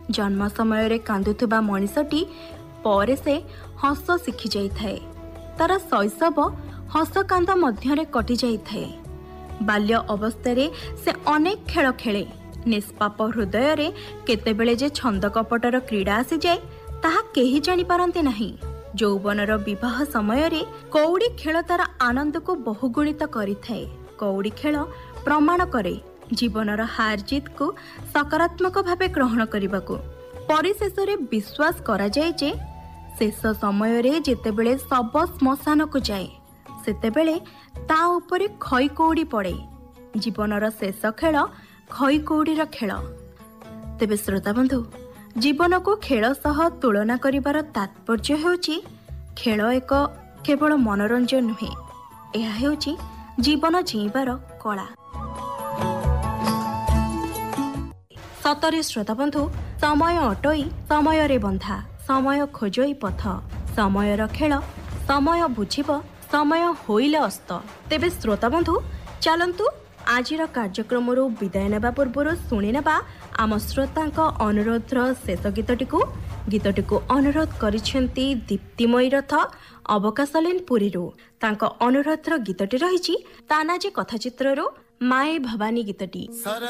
जन्म समय कांदुथुबा मनीषटी पर से हस शिखि जाइथाए। तार शैशव हस कांद मध्यरे कटि जाइथाए। बाल्य अवस्था से अनेक खेल खेले। निष्पाप हृदय रे केतेबेले जे छंद कपटर क्रीड़ा आसी जाए ताहा केही जानि पारंती नाही। यौवनर विवाह समय रे कौड़ी खेल तार आनंद को बहुगुणित करिथाए। कौड़ी खेल प्रमाण करे जीवनर हार जीत को सकारात्मक भावे ग्रहण करबाको। परिशेष रे विश्वास करा जाए जे शेष समय रे जेतेबेले सब श्मशान को जाए सेतेबेले ता उपरे खई कौड़ी पड़े। जीवनर शेष खेल खई कौड़ीर खेल। तेबे श्रोता बंधु, जीवन को खेल सह तुलना करिबार तात्पर्य हेउची खेल एक केवल मनोरंजन नुहे, यह हेउची जीवन जीवार कला। सतरे श्रोता बंधु, समय अटई समय रे बंधा, समय खोजई पथ, समयर खेल समय बुझिब, समय होइले अस्त। तेबे श्रोता बंधु, चलंतु आजिर कार्यक्रम विदाय नेबा पूर्व शुणी नेबा आम श्रोतांक अनुरोधर शेष गीतटी को अनुरोध करिसेंती दीप्तिमयी रथ अवकाशलीन पुरीरू। तांक अनुरोधर गीतटी रहिछि तानाजी कथाचित्ररू माए भवानी गीतटी।